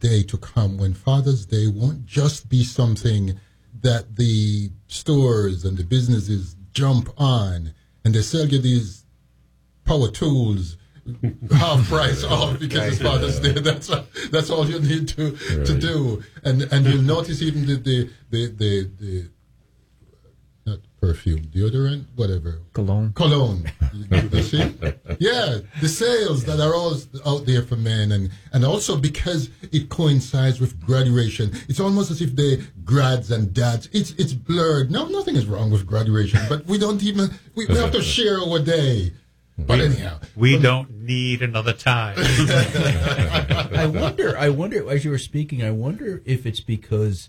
day to come when Father's Day won't just be something that the stores and the businesses jump on and they sell you these power tools half price off because it's Father's Day. That's all you need to do. And you'll notice even the not perfume, deodorant, whatever. Cologne. You see? Yeah, the sales that are all out there for men. And also because it coincides with graduation, it's almost as if they grads and dads, it's blurred. No, nothing is wrong with graduation, but we don't even, we have to share our day. But anyhow. We don't need another tie. I wonder, as you were speaking, I wonder if it's because,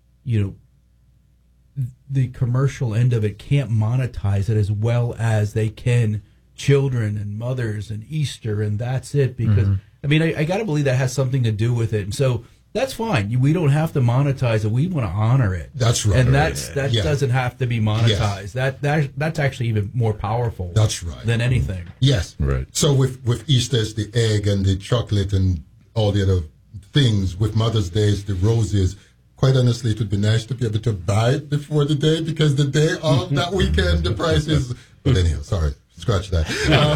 the commercial end of it can't monetize it as well as they can children and mothers and Easter, and that's it. Because, I got to believe that has something to do with it. And so that's fine. We don't have to monetize it. We want to honor it. That's right. And that doesn't have to be monetized. Yes. That's actually even more powerful. That's right. Than anything. Yes. Right. So with Easter, it's the egg and the chocolate and all the other things. With Mother's Day, it's the roses. Quite honestly, it would be nice to be able to buy it before the day, because the day of that weekend, the price is... But anyhow, sorry. Scratch that.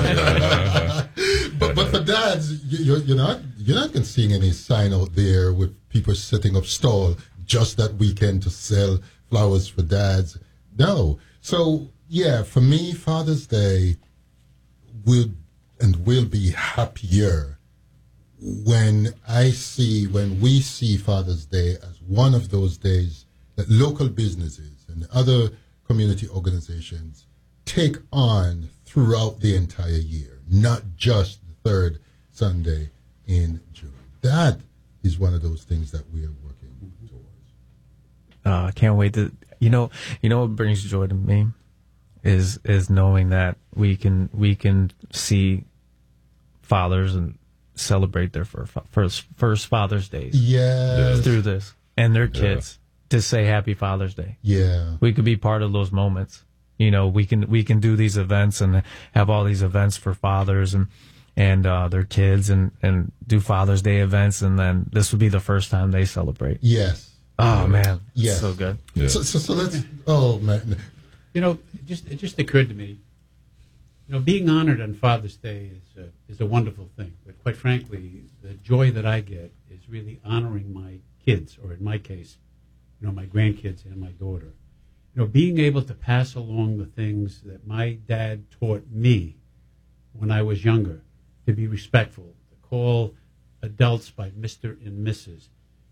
But for dads, you're not seeing any sign out there with people setting up stall just that weekend to sell flowers for dads. No. So, yeah, for me, Father's Day will be happier when we see Father's Day as one of those days that local businesses and other community organizations take on throughout the entire year, not just the third Sunday in June. That is one of those things that we are working towards. I can't wait to, what brings joy to me is knowing that we can see fathers and celebrate their first Father's Days. Yes. Through this, and their kids to say Happy Father's Day. Yeah. We could be part of those moments. We can do these events and have all these events for fathers and their kids and do Father's Day events, and then this would be the first time they celebrate. Yes. Oh man. Yes. So good. Yeah. So let's. Oh man. It just occurred to me. Being honored on Father's Day is a wonderful thing. But quite frankly, the joy that I get is really honoring my kids, or in my case, my grandkids and my daughter. Being able to pass along the things that my dad taught me when I was younger, to be respectful, to call adults by Mr. and Mrs.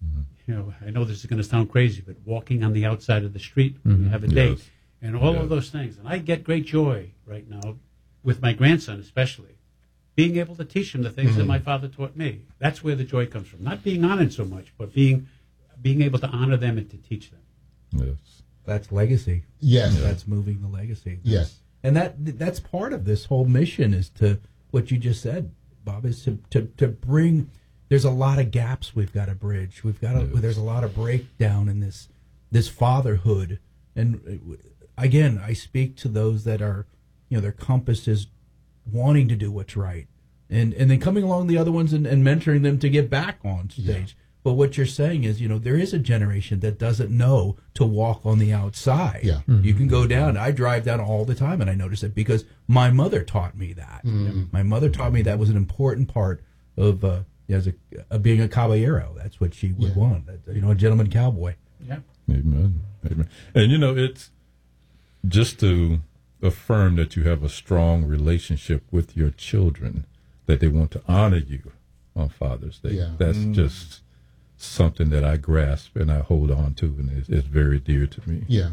I know this is going to sound crazy, but walking on the outside of the street when you have a date, and all of those things. And I get great joy right now with my grandson, especially, being able to teach him the things that my father taught me. That's where the joy comes from. Not being honored so much, but being able to honor them and to teach them. Yes. That's legacy. Yes. That's moving the legacy. Yes. And that's part of this whole mission, is to what you just said, Bob, is to bring. There's a lot of gaps we've got to bridge. There's a lot of breakdown in this fatherhood. And again, I speak to those that are, their compass is wanting to do what's right, and then coming along the other ones and mentoring them to get back on stage. Yeah. But what you're saying is, there is a generation that doesn't know to walk on the outside. Yeah. You can go down. I drive down all the time, and I notice it because my mother taught me that. My mother taught me that was an important part of being a caballero. That's what she would want. A gentleman cowboy. Yeah. Amen. And it's just to affirm that you have a strong relationship with your children, that they want to honor you on Father's Day. Yeah. That's just something that I grasp and I hold on to, and it's very dear to me. Yeah.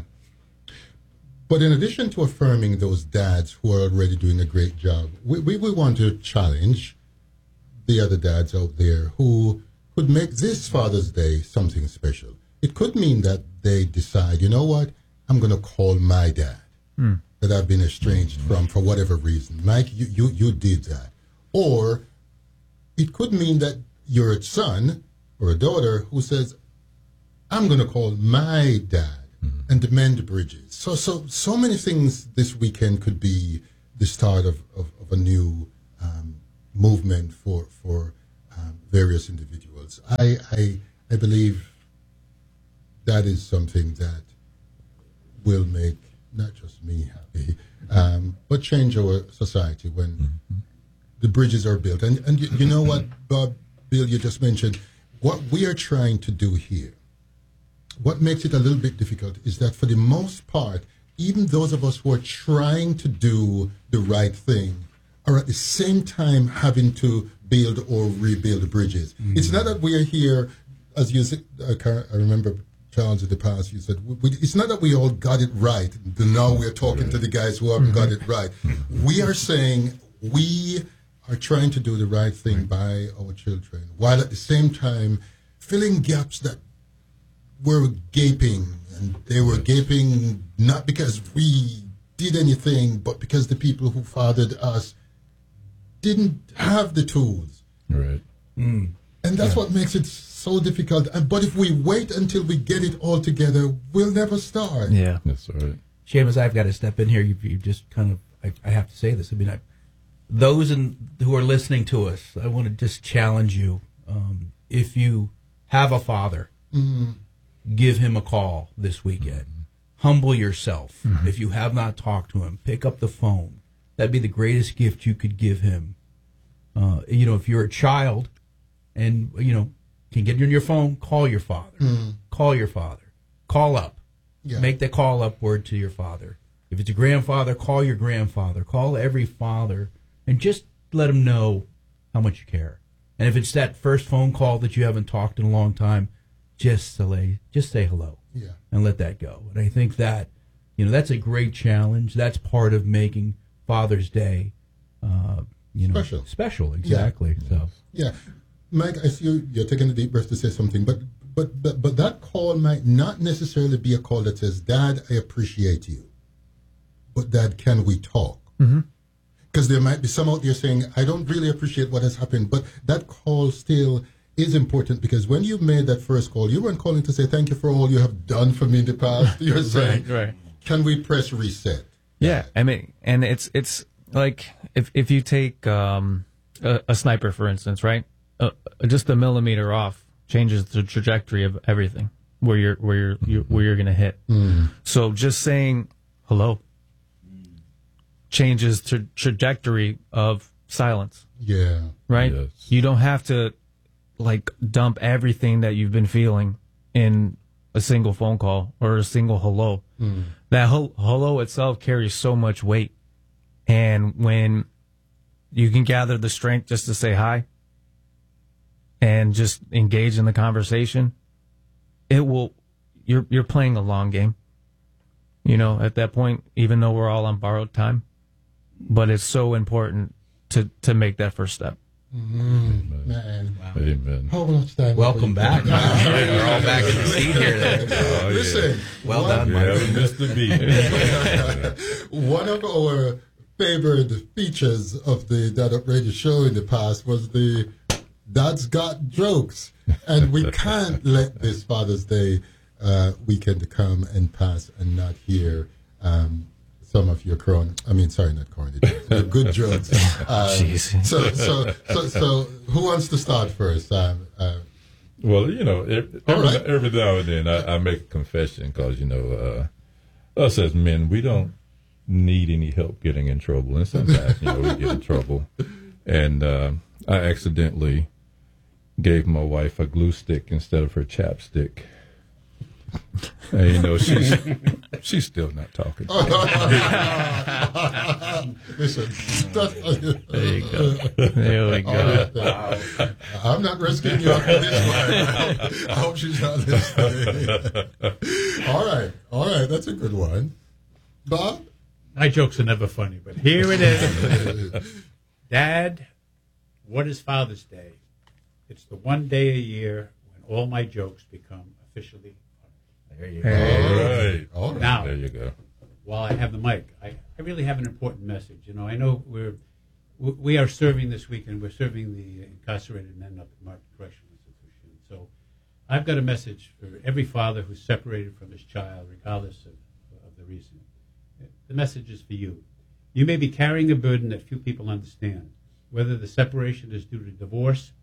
But in addition to affirming those dads who are already doing a great job, we want to challenge the other dads out there who could make this Father's Day something special. It could mean that they decide, you know what, I'm going to call my dad that I've been estranged from for whatever reason. Mike, you did that. Or it could mean that you're a son or a daughter who says, I'm going to call my dad and mend bridges. So many things this weekend could be the start of a new movement for various individuals. I believe that is something that will make not just me happy, but change our society when the bridges are built. And you know what, Bob, Bill, you just mentioned, what we are trying to do here, what makes it a little bit difficult is that for the most part, even those of us who are trying to do the right thing are at the same time having to build or rebuild bridges. It's not that we are here, as you said, I remember, Charles, in the past, you said, it's not that we all got it right. Now we're talking to the guys who haven't got it right. We are saying we are trying to do the right thing by our children, while at the same time filling gaps that were gaping. And they were gaping not because we did anything, but because the people who fathered us didn't have the tools. Right. And that's what makes it so difficult. But if we wait until we get it all together, we'll never start. Yeah. That's right. Seamus, I've got to step in here. You just kind of, I have to say this. I mean, those who are listening to us, I want to just challenge you. If you have a father, give him a call this weekend. Humble yourself. If you have not talked to him, pick up the phone. That'd be the greatest gift you could give him. If you're a child and, can get on your phone, call your father. Call your father. Call up. Yeah. Make the call up word to your father. If it's a grandfather, call your grandfather. Call every father and just let him know how much you care. And if it's that first phone call that you haven't talked in a long time, just say hello. Yeah. And let that go. And I think that, that's a great challenge. That's part of making Father's Day, Special. Special, exactly. Yeah. So, Yeah. Mike, I see you're taking a deep breath to say something, but that call might not necessarily be a call that says, Dad, I appreciate you. But Dad, can we talk? Because there might be some out there saying, I don't really appreciate what has happened, but that call still is important, because when you made that first call, you weren't calling to say thank you for all you have done for me in the past. You're saying, Right. Can we press reset? Yeah, I mean, and it's like if you take a sniper, for instance, right? Just a millimeter off changes the trajectory of everything where you're going to hit. So just saying hello changes the trajectory of silence. Yeah. Right? Yes. You don't have to dump everything that you've been feeling in a single phone call or a single hello. That hello itself carries so much weight. And when you can gather the strength just to say hi and just engage in the conversation, you're playing a long game. At that point, even though we're all on borrowed time, but it's so important to make that first step. Man. Amen. How much time? welcome back. We're all back in the seat here. Oh, Listen. Well one- done, You Mike. haven't missed the beat. One of our favorite features of the Dad Up Radio show in the past was the Dad's Got Jokes. And we can't let this Father's Day weekend to come and pass and not hear some of your not corny jokes, your good jokes. Jeez. So who wants to start first? Well, every now and then I make a confession because, us as men, we don't need any help getting in trouble. And sometimes, we get in trouble. And I accidentally gave my wife a glue stick instead of her chapstick. And, she's still not talking. Listen, There you go. There we go. I'm not risking you on this one. I hope she's not listening. All right, that's a good one. Bob? My jokes are never funny, but here it is. Dad, what is Father's Day? It's the one day a year when all my jokes become officially funny. There you Hey. go. All right. Now, There you go. while I have the mic, I really have an important message. I know we are serving this weekend. We're serving the incarcerated men up at Martin Correctional Institution. So I've got a message for every father who's separated from his child, regardless of the reason. The message is for you. You may be carrying a burden that few people understand, whether the separation is due to divorce,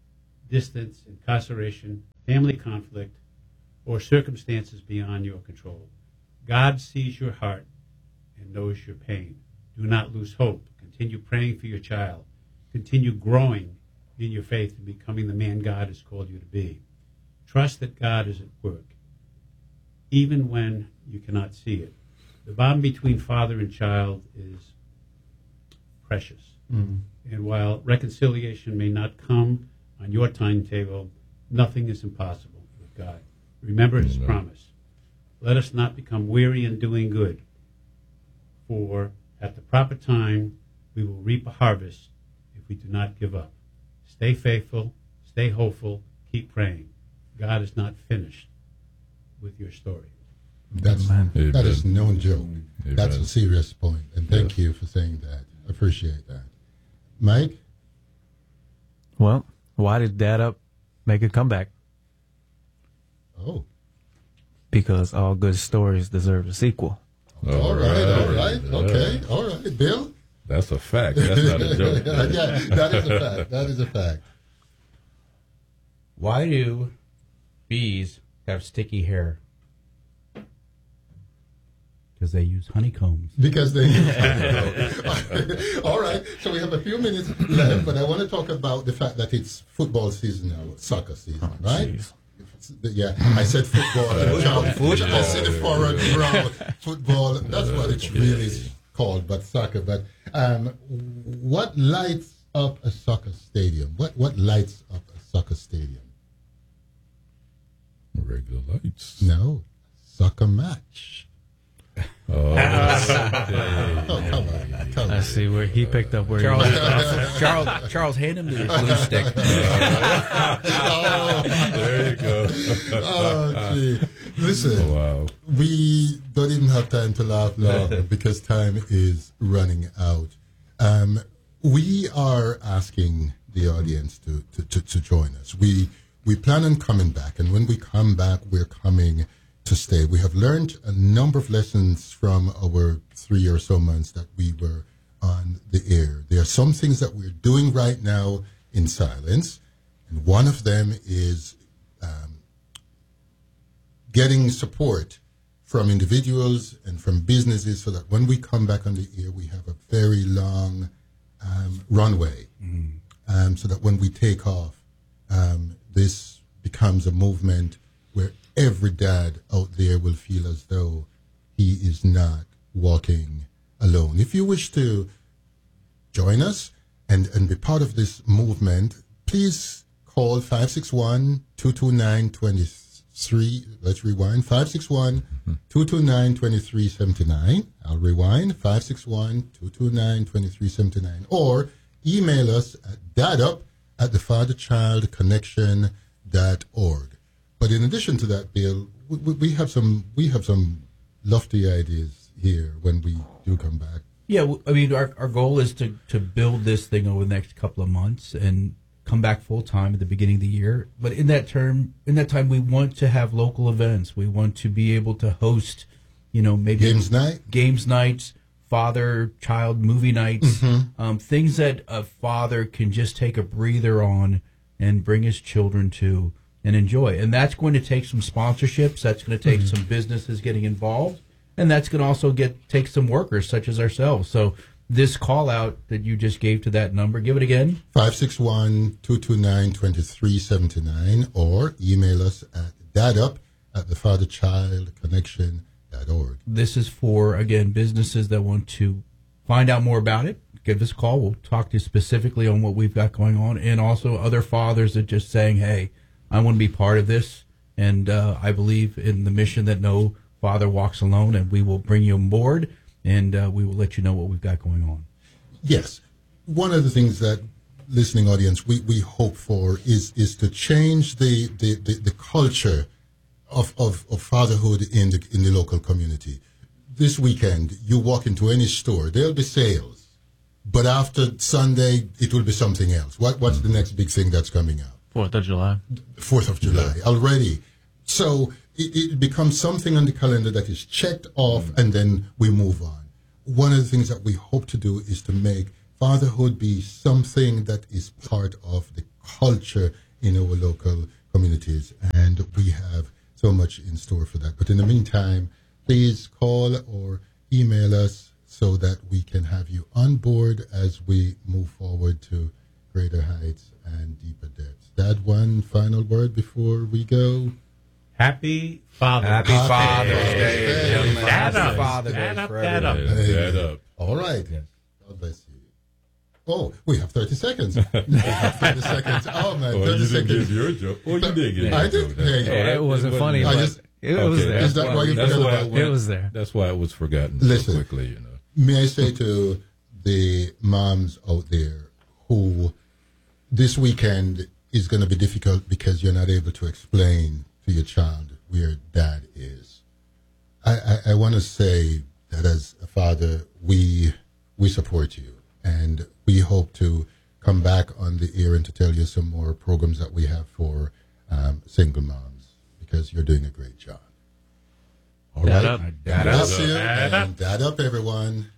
distance, incarceration, family conflict, or circumstances beyond your control. God sees your heart and knows your pain. Do not lose hope. Continue praying for your child. Continue growing in your faith and becoming the man God has called you to be. Trust that God is at work, even when you cannot see it. The bond between father and child is precious. Mm. And while reconciliation may not come on your timetable, nothing is impossible with God. Remember his promise. Let us not become weary in doing good, for at the proper time we will reap a harvest if we do not give up. Stay faithful, stay hopeful, keep praying. God is not finished with your story. That is no joke. Amen. That's a serious point, and thank you for saying that. I appreciate that. Mike? Well, why did Dad Up make a comeback? Oh. Because all good stories deserve a sequel. All right. Okay. All right. Bill? That's a fact. That's not a joke. Yeah, that is a fact. That is a fact. Why do bees have sticky hair? Because they use honeycombs. Because they. All right. So we have a few minutes left, but I want to talk about the fact that it's football season now, soccer season, right? Jeez. Yeah, I said football. I said it forward, wrong. Football. That's what it's really called, but soccer. But what lights up a soccer stadium? What lights up a soccer stadium? Regular lights. No, soccer match. Oh, Come on. I see where he picked up where Charles, hand him the glue stick. there you go. Oh, gee. Listen, Wow. we don't even have time to laugh long because time is running out. We are asking the audience to join us. We plan on coming back, and when we come back, we're coming to stay. We have learned a number of lessons from our 3 or so months that we were on the air. There are some things that we're doing right now in silence, and one of them is getting support from individuals and from businesses so that when we come back on the air, we have a very long runway, so that when we take off, this becomes a movement where every dad out there will feel as though he is not walking alone. If you wish to join us and be part of this movement, please call 561-229-23. Let's rewind. 561-229-2379. I'll rewind. 561-229-2379. Or email us at dadup@thefatherchildconnection.org. But in addition to that, Bill, we have some lofty ideas here when we do come back. Yeah, I mean, our goal is to build this thing over the next couple of months and come back full time at the beginning of the year. But in that time, we want to have local events. We want to be able to host, maybe Games nights, father-child movie nights, things that a father can just take a breather on and bring his children to and enjoy. And that's going to take some sponsorships. That's going to take some businesses getting involved. And that's going to also take some workers such as ourselves. So this call out that you just gave to that number, give it again. 561-229-2379 or email us at dadup@thefatherchildconnection.org. This is for, again, businesses that want to find out more about it. Give us a call. We'll talk to you specifically on what we've got going on. And also other fathers that just saying, hey, I want to be part of this. And I believe in the mission that no father walks alone, and we will bring you on board, and we will let you know what we've got going on. Yes. One of the things that, listening audience, we hope for is to change the culture of fatherhood in the local community. This weekend, you walk into any store, there'll be sales. But after Sunday, it will be something else. What's the next big thing that's coming out? 4th of July. 4th of July already. So it becomes something on the calendar that is checked off, and then we move on. One of the things that we hope to do is to make fatherhood be something that is part of the culture in our local communities. And we have so much in store for that. But in the meantime, please call or email us so that we can have you on board as we move forward to greater heights and deeper depths. Dad, one final word before we go? Happy Father's Happy Day. Father's Day. Dad Happy up. Father's Day Dad up, for dad up. everybody. Dad up. All right. Yes. God bless you. Oh, we have 30 seconds. We have 30 seconds. Oh, man, 30 Oh, you didn't seconds. give your joke. Oh, you did give I your did. joke. Hey, It wasn't funny, I but just- it was Okay, there. Is that why you that's forgot why about It was there. That's why it was forgotten Listen. so quickly, you know. May I say to the moms out there who this weekend is going to be difficult because you're not able to explain to your child where dad is. I want to say that as a father, we support you, and we hope to come back on the air and to tell you some more programs that we have for single moms, because you're doing a great job. All Dad right. up. Dad God up. bless you, Dad up. and dad up, everyone.